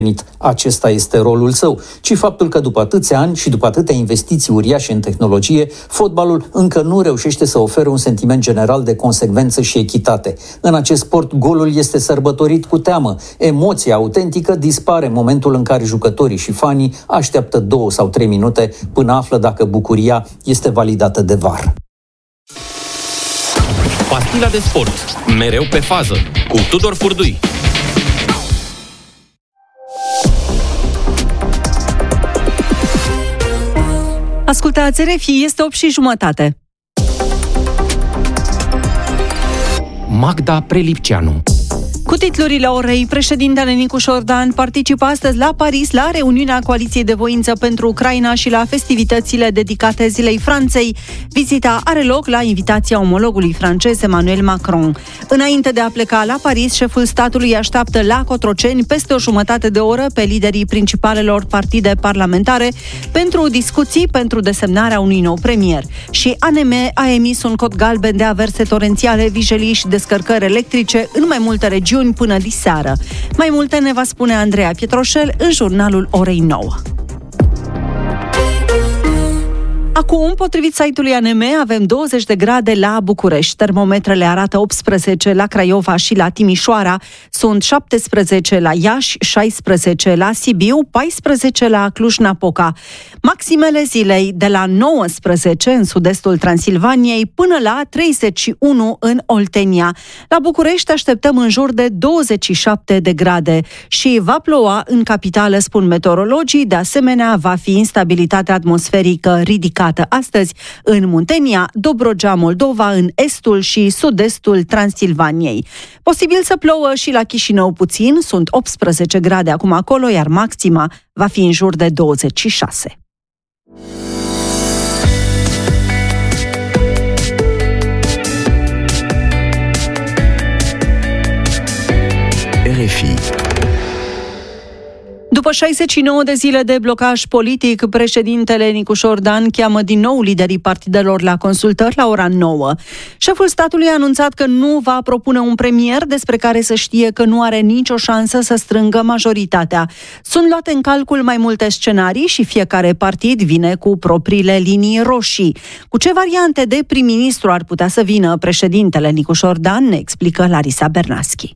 acesta este rolul său, ci faptul că după atâția ani și după atâtea investiții uriașe în tehnologie, fotbalul încă nu reușește să ofere un sentiment general de consecvență și echitate. În acest sport, golul este sărbătorit cu teamă. Emoția autentică dispare în momentul în care jucătorii și fanii așteaptă 2 sau 3 minute până află dacă bucuria este validată de VAR. Pastila de sport, mereu pe fază, cu Tudor Furdui. Ascultați RFI, este 8:30. Magda Prelipceanu. Cu titlurile orei, președintele Nicușor Dan participă astăzi la Paris la reuniunea Coaliției de Voință pentru Ucraina și la festivitățile dedicate Zilei Franței. Vizita are loc la invitația omologului francez Emmanuel Macron. Înainte de a pleca la Paris, șeful statului așteaptă la Cotroceni peste o jumătate de oră pe liderii principalelor partide parlamentare pentru discuții pentru desemnarea unui nou premier. Și ANM a emis un cod galben de averse torențiale, vijelii și descărcări electrice în mai multe regiuni până diseară. Mai multe ne va spune Andreea Pietroșel în jurnalul orei 9. Acum, potrivit site-ului ANM, avem 20 de grade la București. Termometrele arată 18 la Craiova și la Timișoara, sunt 17 la Iași, 16 la Sibiu, 14 la Cluj-Napoca. Maximele zilei de la 19 în sud-estul Transilvaniei până la 31 în Oltenia. La București așteptăm în jur de 27 de grade și va ploua în capitală, spun meteorologii. De asemenea, va fi instabilitatea atmosferică ridicată astăzi în Muntenia, Dobrogea, Moldova, în estul și sud-estul Transilvaniei. Posibil să plouă și la Chișinău puțin, sunt 18 grade acum acolo, iar maxima va fi în jur de 26. RFI. După 69 de zile de blocaj politic, președintele Nicușor Dan cheamă din nou liderii partidelor la consultări la ora 9. Șeful statului a anunțat că nu va propune un premier despre care să știe că nu are nicio șansă să strângă majoritatea. Sunt luate în calcul mai multe scenarii și fiecare partid vine cu propriile linii roșii. Cu ce variante de prim-ministru ar putea să vină președintele Nicușor Dan, ne explică Larisa Bernaschi.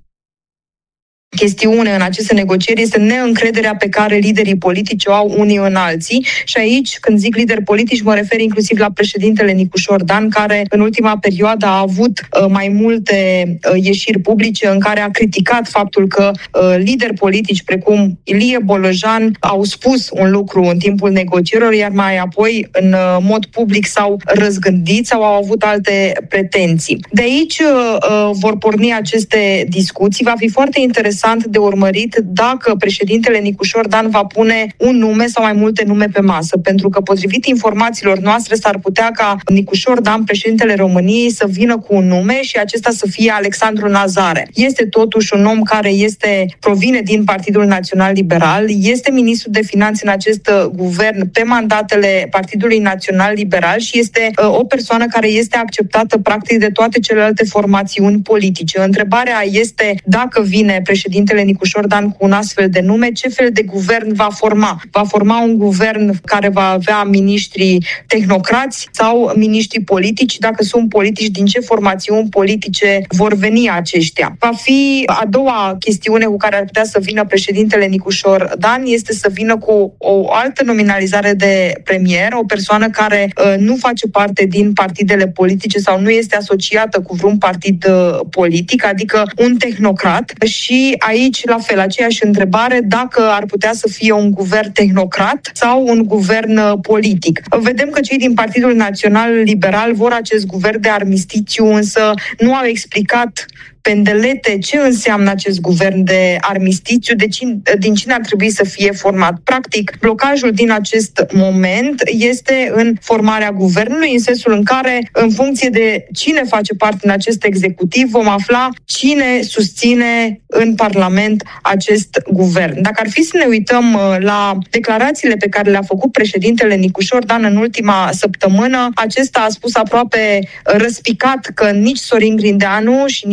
Chestiune în aceste negocieri este neîncrederea pe care liderii politici o au unii în alții și aici, când zic lideri politici, mă refer inclusiv la președintele Nicușor Dan, care în ultima perioadă a avut mai multe ieșiri publice în care a criticat faptul că lideri politici precum Ilie Bolojan au spus un lucru în timpul negocierilor, iar mai apoi în mod public s-au răzgândit sau au avut alte pretenții. De aici vor porni aceste discuții. Va fi foarte interesant de urmărit dacă președintele Nicușor Dan va pune un nume sau mai multe nume pe masă, pentru că potrivit informațiilor noastre s-ar putea ca Nicușor Dan, președintele României, să vină cu un nume și acesta să fie Alexandru Nazare. Este totuși un om care provine din Partidul Național Liberal, este ministru de finanțe în acest guvern pe mandatele Partidului Național Liberal și este o persoană care este acceptată practic de toate celelalte formațiuni politice. Întrebarea este dacă vine președintele Nicușor Dan cu un astfel de nume, ce fel de guvern va forma? Va forma un guvern care va avea miniștri tehnocrați sau miniștri politici? Dacă sunt politici, din ce formațiuni politice vor veni aceștia? Va fi a doua chestiune cu care ar putea să vină președintele Nicușor Dan, este să vină cu o altă nominalizare de premier, o persoană care nu face parte din partidele politice sau nu este asociată cu vreun partid politic, adică un tehnocrat. Și aici, la fel, aceeași întrebare, dacă ar putea să fie un guvern tehnocrat sau un guvern politic. Vedem că cei din Partidul Național Liberal vor acest guvern de armistițiu, însă nu au explicat pendelete ce înseamnă acest guvern de armistițiu, din cine ar trebui să fie format. Practic, blocajul din acest moment este în formarea guvernului, în sensul în care, în funcție de cine face parte în acest executiv, vom afla cine susține în Parlament acest guvern. Dacă ar fi să ne uităm la declarațiile pe care le-a făcut președintele Nicușor Dan în ultima săptămână, acesta a spus aproape răspicat că nici Sorin Grindeanu și nici Siegfried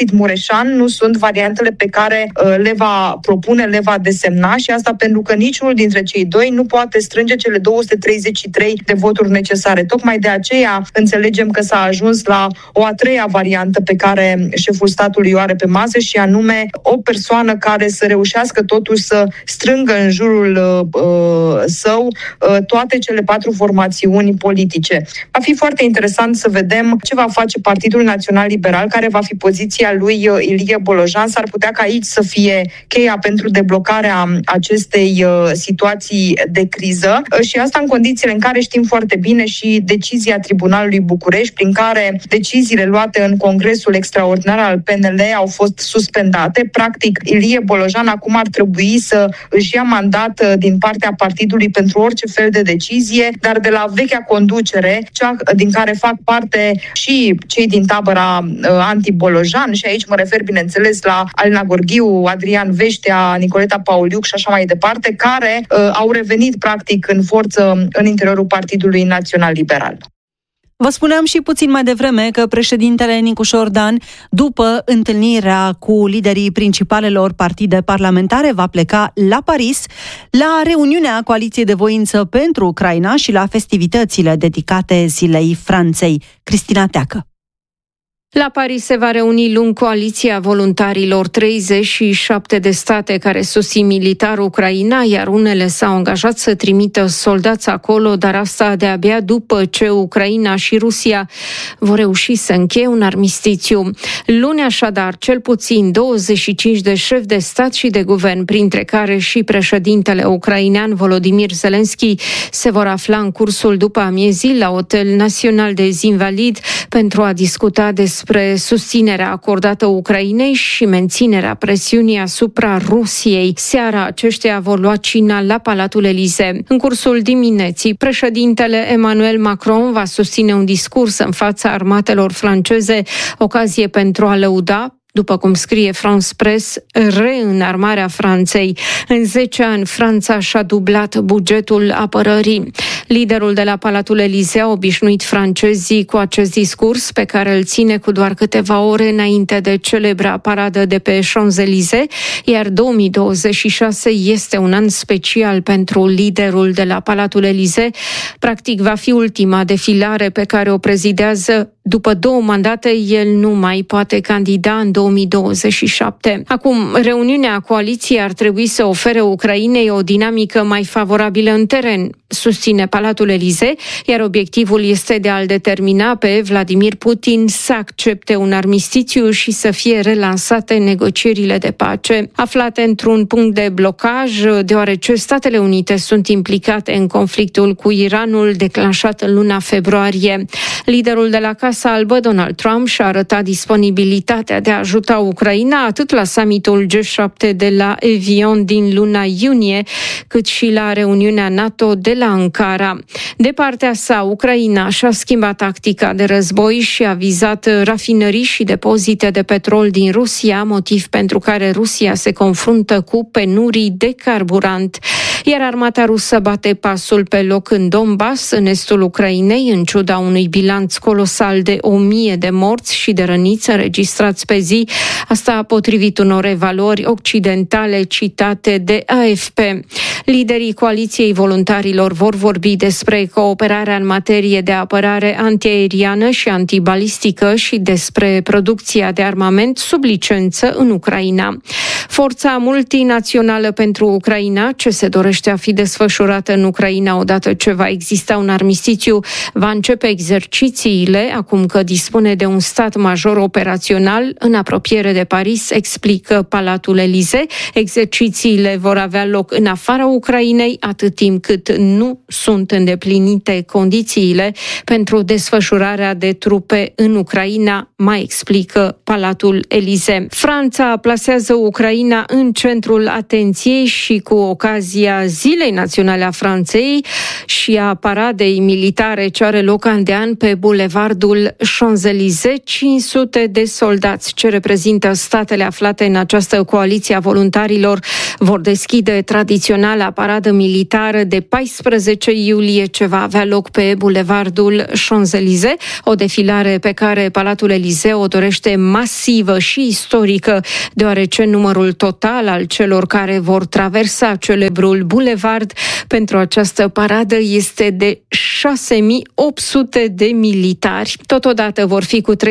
Gottfried Mureșan nu sunt variantele pe care le va propune, le va desemna, și asta pentru că niciunul dintre cei doi nu poate strânge cele 233 de voturi necesare. Tocmai de aceea înțelegem că s-a ajuns la o a treia variantă pe care șeful statului o are pe masă, și anume o persoană care să reușească totuși să strângă în jurul său toate cele 4 formațiuni politice. Va fi foarte interesant să vedem ce va face Partidul Național Liberal, care va fi poziția lui Ilie Bolojan. S-ar putea ca aici să fie cheia pentru deblocarea acestei situații de criză, și asta în condițiile în care știm foarte bine și decizia Tribunalului București, prin care deciziile luate în Congresul Extraordinar al PNL au fost suspendate. Practic, Ilie Bolojan acum ar trebui să își ia mandat din partea partidului pentru orice fel de decizie, dar de la vechea conducere, cea din care fac parte și cei din tabăra anti-Bolojan, și aici mă refer, bineînțeles, la Alina Gorghiu, Adrian Veștea, Nicoleta Pauliuc și așa mai departe, care au revenit practic în forță în interiorul Partidului Național Liberal. Vă spuneam și puțin mai devreme că președintele Nicușor Dan, după întâlnirea cu liderii principalelor partide parlamentare, va pleca la Paris la reuniunea Coaliției de Voință pentru Ucraina și la festivitățile dedicate Zilei Franței. Cristina Teacă. La Paris se va reuni luni coaliția voluntarilor, 37 de state care susțin militar Ucraina, iar unele s-au angajat să trimită soldați acolo, dar asta de-abia după ce Ucraina și Rusia vor reuși să încheie un armistițiu. Luni, așadar, cel puțin 25 de șefi de stat și de guvern, printre care și președintele ucrainean Volodymyr Zelensky, se vor afla în cursul după amiezii la Hotel Național des Invalides pentru a discuta despre susținerea acordată Ucrainei și menținerea presiunii asupra Rusiei. Seara aceștia vor lua cina la Palatul Elysee. În cursul dimineții, președintele Emmanuel Macron va susține un discurs în fața armatelor franceze, ocazie pentru a lăuda, după cum scrie France Press, reînarmarea Franței. În 10 ani, Franța și-a dublat bugetul apărării. Liderul de la Palatul Elysee a obișnuit francezii cu acest discurs, pe care îl ține cu doar câteva ore înainte de celebra paradă de pe Champs-Élysées, iar 2026 este un an special pentru liderul de la Palatul Elysee. Practic, va fi ultima defilare pe care o prezidează. După 2 mandate, el nu mai poate candida în 2027. Acum, reuniunea coaliției ar trebui să ofere Ucrainei o dinamică mai favorabilă în teren, susține Palatul Elysee, iar obiectivul este de a-l determina pe Vladimir Putin să accepte un armistițiu și să fie relansate negocierile de pace. Aflate într-un punct de blocaj, deoarece Statele Unite sunt implicate în conflictul cu Iranul declanșat în luna februarie. Liderul de la Casa Albă, Donald Trump, și-a arătat disponibilitatea de a ajuta Ucraina atât la summitul G7 de la Evian din luna iunie, cât și la reuniunea NATO de la Ankara. De partea sa, Ucraina și-a schimbat tactica de război și a vizat rafinării și depozite de petrol din Rusia, motiv pentru care Rusia se confruntă cu penurii de carburant. Iar armata rusă bate pasul pe loc în Donbass, în estul Ucrainei, în ciuda unui bilanț colosal de 1000 de morți și de răniți înregistrați pe zi, asta potrivit unor evaluări occidentale citate de AFP. Liderii coaliției voluntarilor vor vorbi despre cooperarea în materie de apărare antiaeriană și antibalistică și despre producția de armament sub licență în Ucraina. Forța multinațională pentru Ucraina, ce se dorește a fi desfășurată în Ucraina odată ce va exista un armistițiu, va începe exercițiile, acum că dispune de un stat major operațional în apropiere de Paris, explică Palatul Elysee. Exercițiile vor avea loc în afara Ucrainei, atât timp cât nu sunt îndeplinite condițiile pentru desfășurarea de trupe în Ucraina, mai explică Palatul Elysee. Franța plasează Ucraina în centrul atenției și cu ocazia ocazia Zilei Naționale a Franței și a paradei militare ce are loc an de an pe bulevardul Champs-Élysées. 500 de soldați ce reprezintă statele aflate în această coaliție a voluntarilor vor deschide tradiționala paradă militară de 14 iulie ce va avea loc pe bulevardul Champs-Élysées, o defilare pe care Palatul Eliseu o dorește masivă și istorică, deoarece numărul total al celor care vor traversa celebrul bulevard pentru această paradă este de 6.800 de militari. Totodată vor fi cu 30%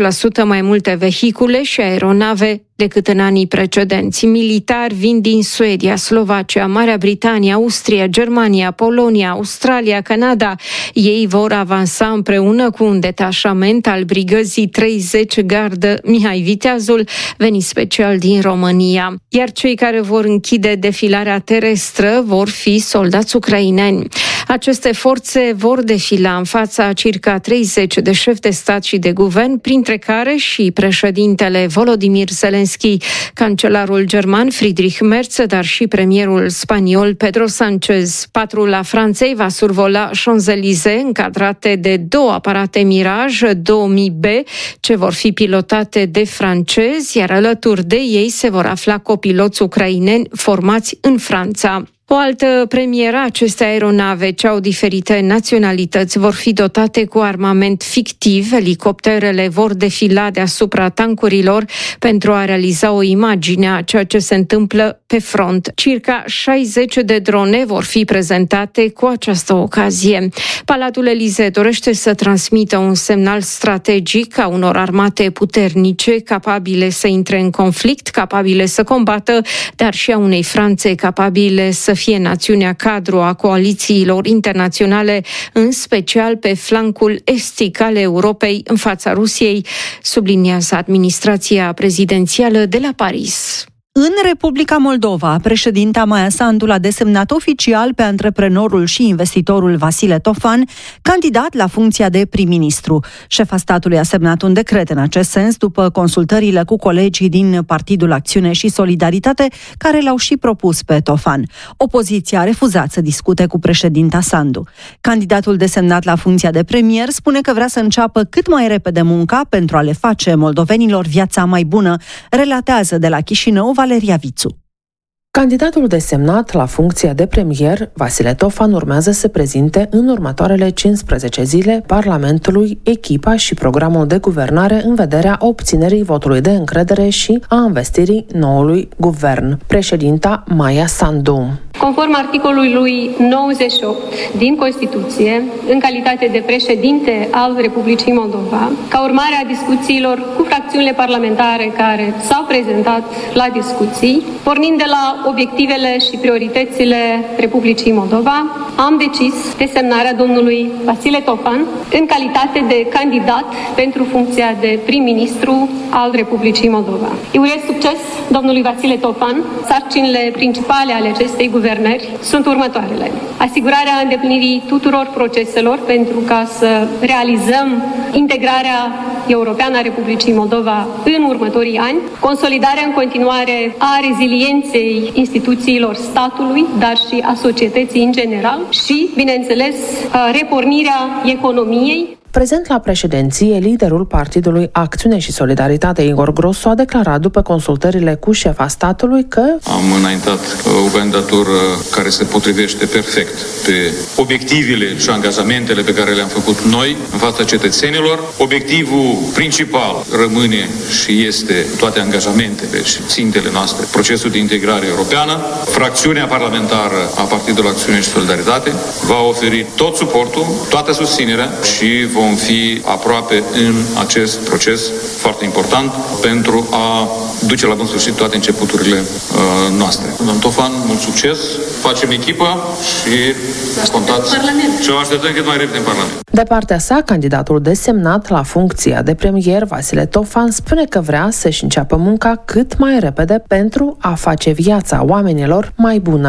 mai multe vehicule și aeronave decât în anii precedenți. Militari vin din Suedia, Slovacia, Marea Britanie, Austria, Germania, Polonia, Australia, Canada. Ei vor avansa împreună cu un detașament al brigăzii 30 Gardă Mihai Viteazul, venit special din România. Iar cei care vor închide defilarea terestră vor fi soldați ucraineni. Aceste forțe vor defila în fața circa 30 de șefi de stat și de guvern, printre care și președintele Volodymyr Zelensky, cancelarul german Friedrich Merz, dar și premierul spaniol Pedro Sánchez. Patrula Franței va survola Champs-Élysées, încadrate de 2 aparate Mirage 2000B, ce vor fi pilotate de francezi, iar alături de ei se vor afla copiloți ucraineni formați în Franța. O altă premieră, aceste aeronave ce au diferite naționalități vor fi dotate cu armament fictiv. Elicopterele vor defila deasupra tancurilor pentru a realiza o imagine a ceea ce se întâmplă pe front. Circa 60 de drone vor fi prezentate cu această ocazie. Palatul Eliseu dorește să transmită un semnal strategic a unor armate puternice, capabile să intre în conflict, capabile să combată, dar și a unei Franțe capabile să fie națiunea cadru a coalițiilor internaționale, în special pe flancul estic al Europei în fața Rusiei, subliniază administrația prezidențială de la Paris. În Republica Moldova, președinta Maia Sandu l-a desemnat oficial pe antreprenorul și investitorul Vasile Tofan candidat la funcția de prim-ministru. Șefa statului a semnat un decret în acest sens după consultările cu colegii din Partidul Acțiune și Solidaritate, care l-au și propus pe Tofan. Opoziția a refuzat să discute cu președinta Sandu. Candidatul desemnat la funcția de premier spune că vrea să înceapă cât mai repede munca pentru a le face moldovenilor viața mai bună, relatează de la Chișinău Valeria Vițu. Candidatul desemnat la funcția de premier, Vasile Tofan, urmează să prezinte în următoarele 15 zile Parlamentului echipa și programul de guvernare în vederea obținerii votului de încredere și a investirii noului guvern. Președinta Maia Sandu. Conform articolului 98 din Constituție, în calitate de președinte al Republicii Moldova, ca urmare a discuțiilor cu fracțiunile parlamentare care s-au prezentat la discuții, pornind de la obiectivele și prioritățile Republicii Moldova, am decis desemnarea domnului Vasile Tofan în calitate de candidat pentru funcția de prim-ministru al Republicii Moldova. Îi urez succes domnului Vasile Tofan. Sarcinile principale ale acestei guvernări sunt următoarele: asigurarea îndeplinirii tuturor proceselor pentru ca să realizăm integrarea europeană a Republicii Moldova în următorii ani, consolidarea în continuare a rezilienței instituțiilor statului, dar și a societății în general și, bineînțeles, repornirea economiei. Prezent la președinție, liderul Partidului Acțiune și Solidaritate, Igor Grosu, a declarat după consultările cu șefa statului că am înaintat o candidatură care se potrivește perfect pe obiectivele și angajamentele pe care le-am făcut noi în fața cetățenilor. Obiectivul principal rămâne și este toate angajamentele și țintele noastre, procesul de integrare europeană. Fracțiunea parlamentară a Partidului Acțiune și Solidaritate va oferi tot suportul, toată susținerea și vom fi aproape în acest proces foarte important pentru a duce la bun sfârșit toate începuturile noastre. Domnul Tofan, mult succes, facem echipă și contați și o așteptăm cât mai repede în Parlament. De partea sa, candidatul desemnat la funcția de premier, Vasile Tofan, spune că vrea să-și înceapă munca cât mai repede pentru a face viața oamenilor mai bună.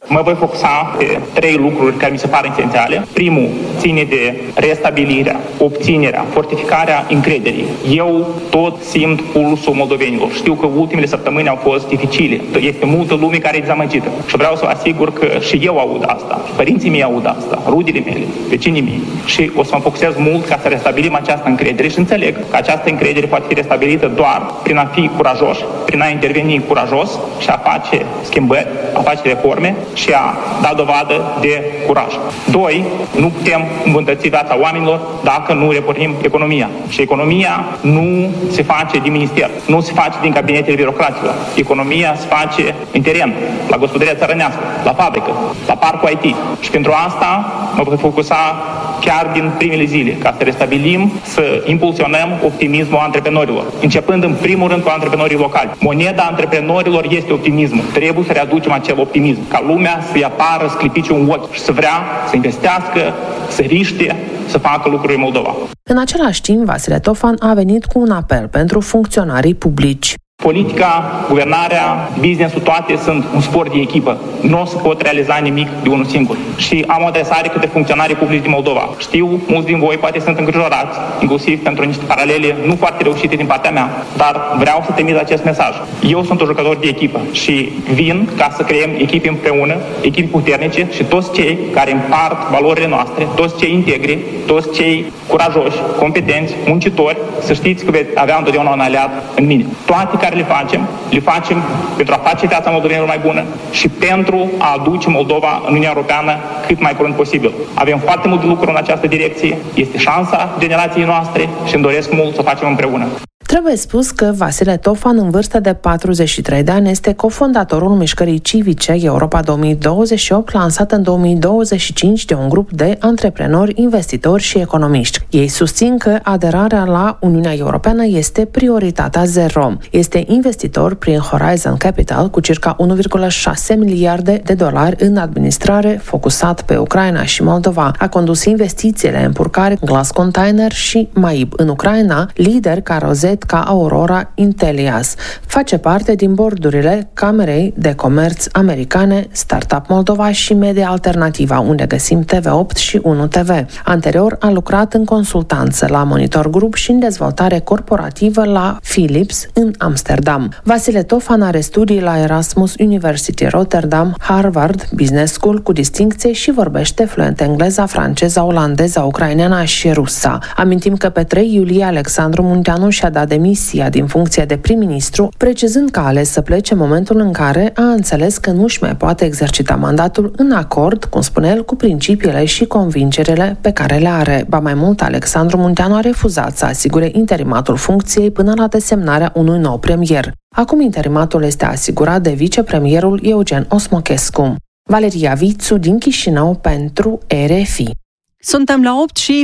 Mă voi focusa pe 3 lucruri care mi se par esențiale. Primul ține de restabilirea, obținerea, fortificarea încrederii. Eu tot simt pulsul moldovenilor. Știu că ultimele săptămâni au fost dificile. Este multă lume care e dezamăgită. Și vreau să vă asigur că și eu aud asta, și părinții mei aud asta, rudele mele, vecinii mei. Și o să mă focusez mult ca să restabilim această încredere și înțeleg că această încredere poate fi restabilită doar prin a fi curajoși, prin a interveni curajos și a face schimbări, a face reforme și a da dovadă de curaj. 2. Nu putem îmbunătăți viața oamenilor dacă nu repornim economia. Și economia nu se face din minister, nu se face din cabinetele birocraților. Economia se face în teren, la gospodăria țărănească, la fabrică, la parcul IT. Și pentru asta mă voi focusa chiar din primele zile, ca să restabilim, să impulsionăm optimismul antreprenorilor, începând în primul rând cu antreprenorii locali. Moneda antreprenorilor este optimismul. Trebuie să readucem acel optimism, ca lumea să-i apară sclipici în ochi și să vrea să investească, să riște, să facă lucruri în Moldova. În același timp, Vasile Tofan a venit cu un apel pentru funcționarii publici. Politica, guvernarea, business-ul, toate sunt un sport de echipă. Nu o să pot realiza nimic de unul singur. Și am o adresare către funcționarii publici din Moldova. Știu, mulți din voi poate sunt îngrijorați, inclusiv pentru niște paralele nu foarte reușite din partea mea, dar vreau să trimit acest mesaj. Eu sunt un jucător de echipă și vin ca să creăm echipe împreună, echipe puternice și toți cei care împart valorile noastre, toți cei integri, toți cei curajoși, competenți, muncitori, să știți că veți avea întotdeauna un aliat în mine. Toate care le facem pentru a face viața moldovenilor mai bună și pentru a aduce Moldova în Uniunea Europeană cât mai curând posibil. Avem foarte mult de lucru în această direcție, este șansa generației noastre și îmi doresc mult să o facem împreună. Trebuie spus că Vasile Tofan, în vârstă de 43 de ani, este cofondatorul mișcării civice Europa 2028, lansat în 2025 de un grup de antreprenori, investitori și economiști. Ei susțin că aderarea la Uniunea Europeană este prioritatea zero. Este investitor prin Horizon Capital cu circa 1,6 miliarde de dolari în administrare, focusat pe Ucraina și Moldova. A condus investițiile în Purcari, Glass Container și Maib în Ucraina, lider ca rozet ca Aurora Intelias. Face parte din bordurile Camerei de Comerț americane, Startup Moldova și Media Alternativa, unde găsim TV8 și 1TV. Anterior a lucrat în consultanță la Monitor Group și în dezvoltare corporativă la Philips în Amsterdam. Vasile Tofan are studii la Erasmus University Rotterdam, Harvard Business School cu distincție și vorbește fluent engleza, franceza, olandeza, ucraineana și rusa. Amintim că pe 3 iulie Alexandru Munteanu și-a dat demisia din funcția de prim-ministru, precizând că a ales să plece în momentul în care a înțeles că nu își mai poate exercita mandatul în acord, cum spune el, cu principiile și convingerile pe care le are. Ba mai mult, Alexandru Munteanu a refuzat să asigure interimatul funcției până la desemnarea unui nou premier. Acum interimatul este asigurat de vicepremierul Eugen Osmochescu. Valeria Vițu din Chișinău pentru RFI. Suntem la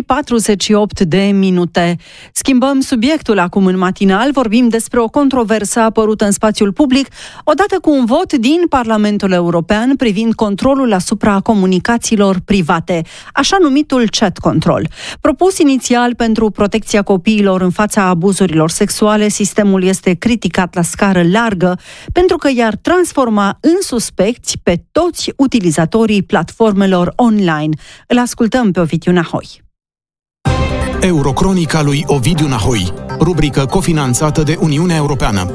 8:48. Schimbăm subiectul acum în matinal, vorbim despre o controversă apărută în spațiul public, odată cu un vot din Parlamentul European privind controlul asupra comunicațiilor private, așa numitul chat control. Propus inițial pentru protecția copiilor în fața abuzurilor sexuale, sistemul este criticat la scară largă pentru că i-ar transforma în suspecți pe toți utilizatorii platformelor online. Îl ascultăm pe Ovidiu Nahoi. Eurocronica lui Ovidiu Nahoi, rubrică cofinanțată de Uniunea Europeană.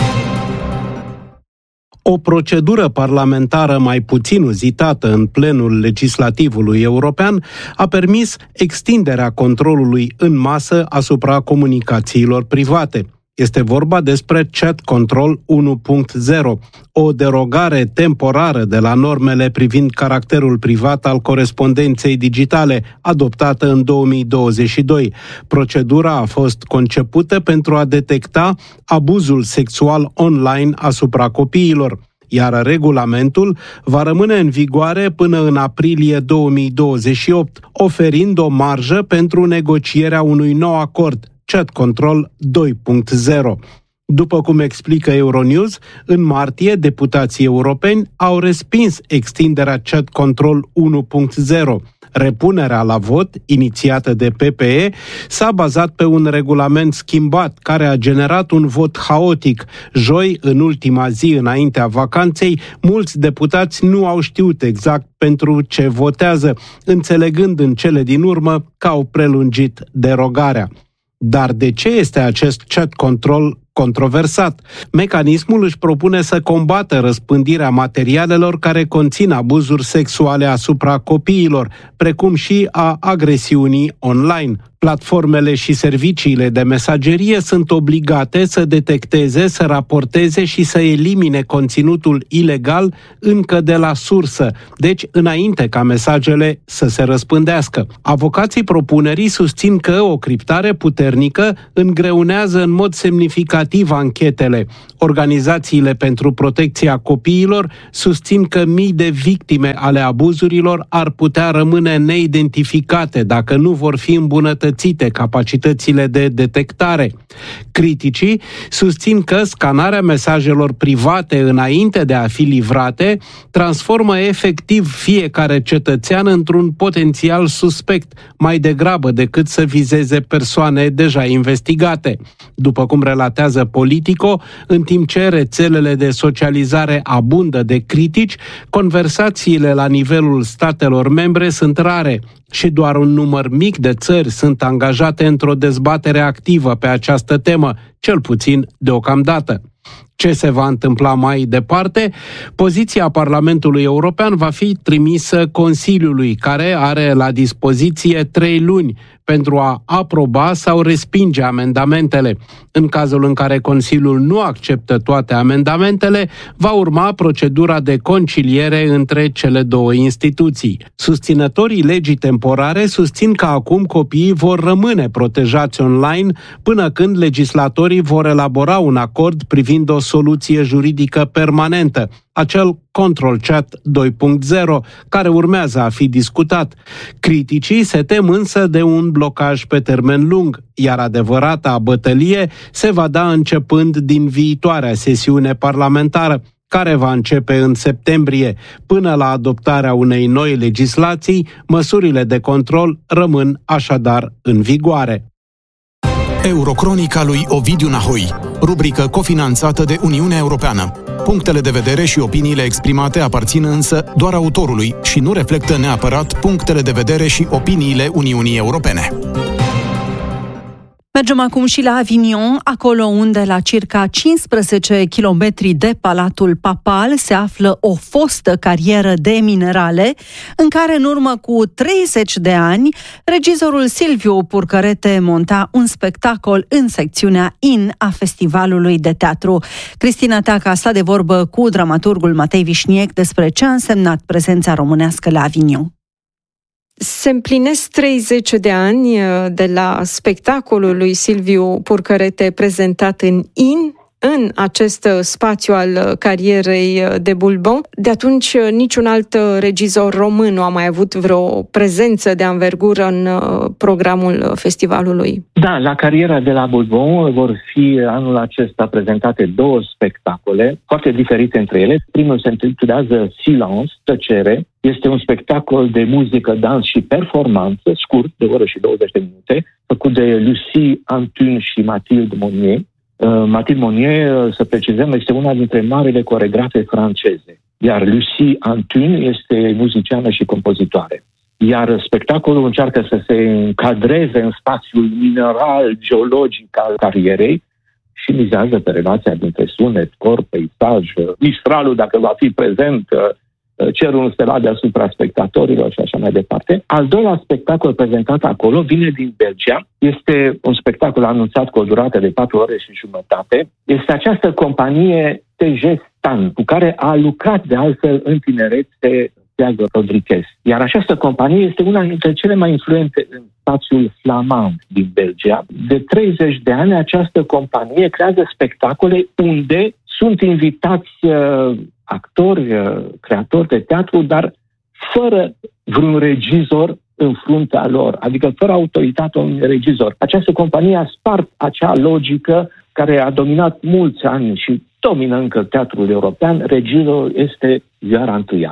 O procedură parlamentară mai puțin uzitată în plenul legislativului european a permis extinderea controlului în masă asupra comunicațiilor private. Este vorba despre Chat Control 1.0, o derogare temporară de la normele privind caracterul privat al corespondenței digitale, adoptată în 2022. Procedura a fost concepută pentru a detecta abuzul sexual online asupra copiilor, iar regulamentul va rămâne în vigoare până în aprilie 2028, oferind o marjă pentru negocierea unui nou acord, Chat Control 2.0. După cum explică Euronews, în martie, deputații europeni au respins extinderea Chat Control 1.0, Repunerea la vot, inițiată de PPE, s-a bazat pe un regulament schimbat, care a generat un vot haotic. Joi, în ultima zi înaintea vacanței, mulți deputați nu au știut exact pentru ce votează, înțelegând în cele din urmă că au prelungit derogarea. Dar de ce este acest chat control controversat? Mecanismul își propune să combată răspândirea materialelor care conțin abuzuri sexuale asupra copiilor, precum și a agresiunii online. Platformele și serviciile de mesagerie sunt obligate să detecteze, să raporteze și să elimine conținutul ilegal încă de la sursă, deci înainte ca mesajele să se răspândească. Avocații propunerii susțin că o criptare puternică îngreunează în mod semnificativ anchetele. Organizațiile pentru protecția copiilor susțin că mii de victime ale abuzurilor ar putea rămâne neidentificate dacă nu vor fi îmbunătățite capacitățile de detectare. Criticii susțin că scanarea mesajelor private înainte de a fi livrate transformă efectiv fiecare cetățean într-un potențial suspect, mai degrabă decât să vizeze persoane deja investigate. După cum relatează Politico, în timp ce rețelele de socializare abundă de critici, conversațiile la nivelul statelor membre sunt rare și doar un număr mic de țări sunt angajate într-o dezbatere activă pe această temă, cel puțin deocamdată. Ce se va întâmpla mai departe? Poziția Parlamentului European va fi trimisă Consiliului, care are la dispoziție 3 luni pentru a aproba sau respinge amendamentele. În cazul în care Consiliul nu acceptă toate amendamentele, va urma procedura de conciliere între cele două instituții. Susținătorii legii temporare susțin că acum copiii vor rămâne protejați online până când legislatorii vor elabora un acord privind o soluție juridică permanentă, acel Control Chat 2.0, care urmează a fi discutat. Criticii se tem însă de un blocaj pe termen lung, iar adevărata bătălie se va da începând din viitoarea sesiune parlamentară, care va începe în septembrie. Până la adoptarea unei noi legislații, măsurile de control rămân așadar în vigoare. Eurocronica lui Ovidiu Nahoi, rubrică cofinanțată de Uniunea Europeană. Punctele de vedere și opiniile exprimate aparțin însă doar autorului și nu reflectă neapărat punctele de vedere și opiniile Uniunii Europene. Mergem acum și la Avignon, acolo unde la circa 15 kilometri de Palatul Papal se află o fostă carieră de minerale, în care în urmă cu 30 de ani regizorul Silviu Purcărete monta un spectacol în secțiunea In a Festivalului de Teatru. Cristina Teaca sta de vorbă cu dramaturgul Matei Vișniec despre ce a însemnat prezența românească la Avignon. Se împlinesc 30 de ani de la spectacolul lui Silviu Purcărete prezentat în In, în acest spațiu al carierei de Boulbon. De atunci niciun alt regizor român nu a mai avut vreo prezență de anvergură în programul festivalului. Da, la cariera de la Boulbon vor fi anul acesta prezentate 2 spectacole foarte diferite între ele. Primul se intitulează Silence, tăcere. Este un spectacol de muzică, dans și performanță, scurt, de oră și 20 de minute, făcut de Lucie Antun și Mathilde Monnier. Mathilde Monnier, să precizăm, este una dintre marile coregrafe franceze, iar Lucie Antun este muziciană și compozitoare. Iar spectacolul încearcă să se încadreze în spațiul mineral, geologic al carierei și mizează pe relația dintre sunet, corp, peisaj, mistralul, dacă va fi prezent, cerul înstelat deasupra spectatorilor și așa mai departe. Al doilea spectacol prezentat acolo vine din Belgia. Este un spectacol anunțat cu o durată de 4 ore și jumătate. Este această companie TG Stan, cu care a lucrat de altfel în tinerețe Thiago Rodriguez. Iar această companie este una dintre cele mai influente în spațiul flamand din Belgia. De 30 de ani această companie creează spectacole unde sunt invitați actori, creatori de teatru, dar fără vreun regizor în fruntea lor, adică fără autoritatea unui regizor. Această companie a spart acea logică care a dominat mulți ani și domină încă teatrul european. Regizorul este Ioara Întâia.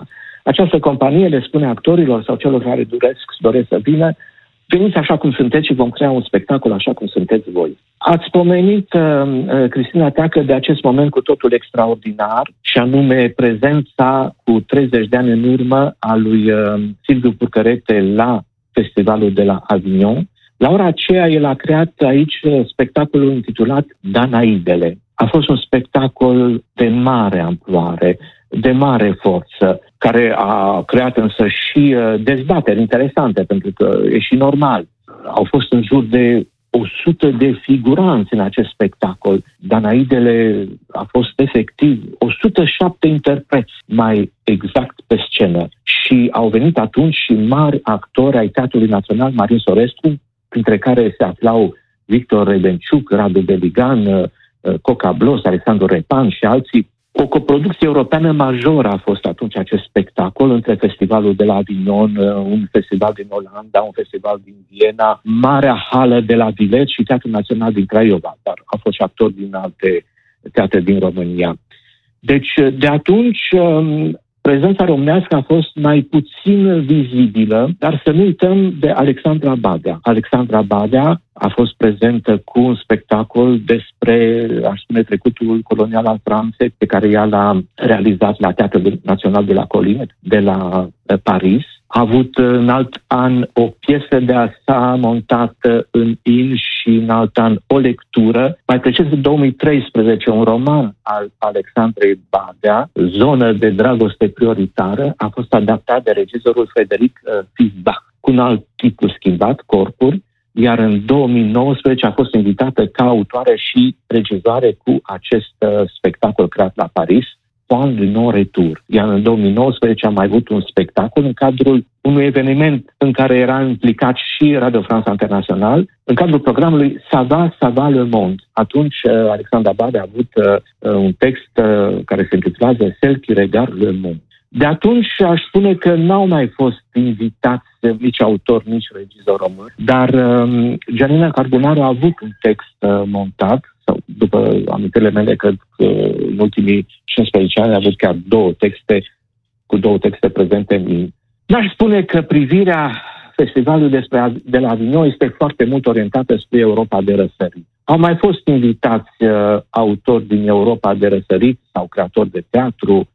Această companie le spune actorilor sau celor care doresc să vină: veniți așa cum sunteți și vom crea un spectacol așa cum sunteți voi. Ați pomenit, Cristina Teacă, de acest moment cu totul extraordinar, și anume prezența cu 30 de ani în urmă a lui Silviu Purcărete la festivalul de la Avignon. La ora aceea el a creat aici spectacolul intitulat Danaidele. A fost un spectacol de mare amploare, de mare forță, care a creat însă și dezbateri interesante, pentru că e și normal. Au fost în jur de 100 de figuranți în acest spectacol. Danaidele a fost efectiv 107 interpreți, mai exact, pe scenă. Și au venit atunci și mari actori ai Teatrului Național Marin Sorescu, printre care se aflau Victor Rebenciuc, Radu Beligan, Coca Blos, Alexandru Repan și alții. O coproducție europeană majoră a fost atunci acest spectacol între festivalul de la Avignon, un festival din Olanda, un festival din Viena, Marea Hală de la Vilet și Teatrul Național din Craiova, dar a fost și actori din alte teatre din România. Deci, de atunci, prezența românească a fost mai puțin vizibilă, dar să nu uităm de Alexandra Badea. Alexandra Badea a fost prezentă cu un spectacol despre, aș spune, trecutul colonial al Franței, pe care ea l-a realizat la Teatrul Național de la Colline, de la Paris. A avut în alt an o piesă de asta montată în In și în alt an o lectură. Mai precis, în 2013, un roman al Alexandrei Badea, Zonă de dragoste prioritară, a fost adaptat de regizorul Frederic Fisbach, cu un alt titlu schimbat, Corpuri, iar în 2019 a fost invitată ca autoare și regizoare cu acest spectacol creat la Paris, Point de non-retour. Iar în 2019 am mai avut un spectacol în cadrul unui eveniment în care era implicat și Radio France International, în cadrul programului Ça va le monde. Atunci Alexandra Badea a avut un text care se intitulează Celle qui regarde le monde. De atunci aș spune că n-au mai fost invitați nici autori, nici regizori români, dar Gianina Carbonaro a avut un text montat, sau după amintirile mele, cred că în ultimii 15 ani a avut chiar două texte prezente în mine. N-aș spune că privirea festivalului de la Avignon este foarte mult orientată spre Europa de răsărit. Au mai fost invitați autori din Europa de răsărit sau creatori de teatru,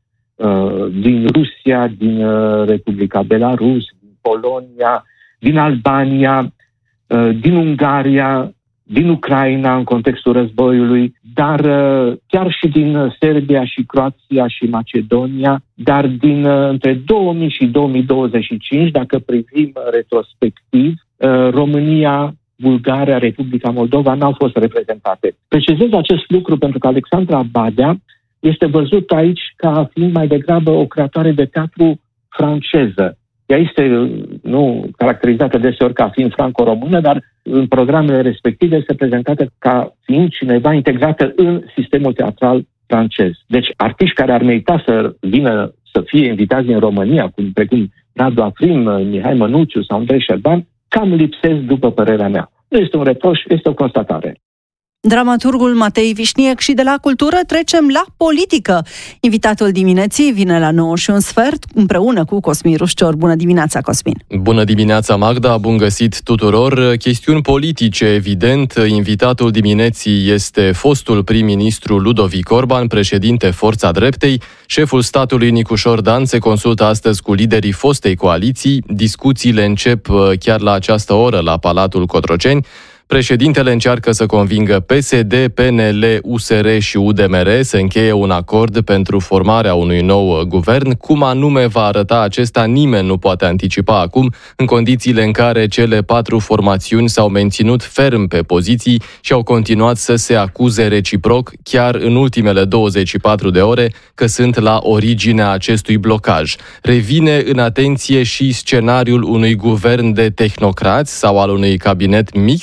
din Rusia, din Republica Belarus, din Polonia, din Albania, din Ungaria, din Ucraina în contextul războiului, dar chiar și din Serbia și Croația și Macedonia, dar din între 2000 și 2025, dacă privim retrospectiv, România, Bulgaria, Republica Moldova n-au fost reprezentate. Precizez acest lucru pentru că Alexandra Badea este văzută aici ca fiind mai degrabă o creatoare de teatru franceză. Ea este caracterizată deseori ca fiind franco-română, dar în programele respective este prezentată ca fiind cineva integrată în sistemul teatral francez. Deci artiști care ar merita să vină să fie invitați în România, precum Radu Afrim, Mihai Mănuțiu sau Andrei Șerban, cam lipsesc după părerea mea. Nu este un reproș, este o constatare. Dramaturgul Matei Vișniec. Și de la cultură trecem la politică. Invitatul dimineții vine la 9:15 împreună cu Cosmin Rușcior. Bună dimineața, Cosmin! Bună dimineața, Magda! Bun găsit tuturor! Chestiuni politice, evident. Invitatul dimineții este fostul prim-ministru Ludovic Orban, președinte Forța Dreptei. Șeful statului Nicușor Dan se consultă astăzi cu liderii fostei coaliții. Discuțiile încep chiar la această oră la Palatul Cotroceni. Președintele încearcă să convingă PSD, PNL, USR și UDMR să încheie un acord pentru formarea unui nou guvern. Cum anume va arăta acesta, nimeni nu poate anticipa acum, în condițiile în care cele 4 formațiuni s-au menținut ferm pe poziții și au continuat să se acuze reciproc, chiar în ultimele 24 de ore, că sunt la originea acestui blocaj. Revine în atenție și scenariul unui guvern de tehnocrați sau al unui cabinet mixt.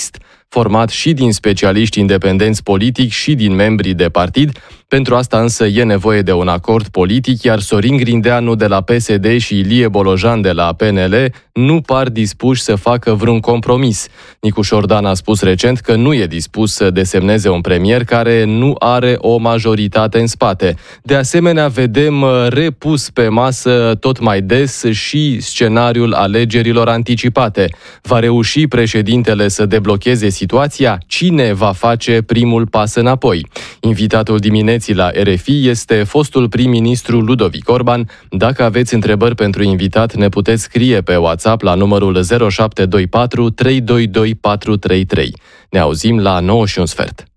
format și din specialiști independenți politic și din membrii de partid. Pentru asta însă e nevoie de un acord politic, iar Sorin Grindeanu de la PSD și Ilie Bolojan de la PNL nu par dispuși să facă vreun compromis. Nicușor Dan a spus recent că nu e dispus să desemneze un premier care nu are o majoritate în spate. De asemenea, vedem repus pe masă tot mai des și scenariul alegerilor anticipate. Va reuși președintele să deblocheze situația? Cine va face primul pas înapoi? Invitatul dimineții la RFI este fostul prim-ministru Ludovic Orban. Dacă aveți întrebări pentru invitat, ne puteți scrie pe WhatsApp la numărul 0724 322 433. Ne auzim la 9:15.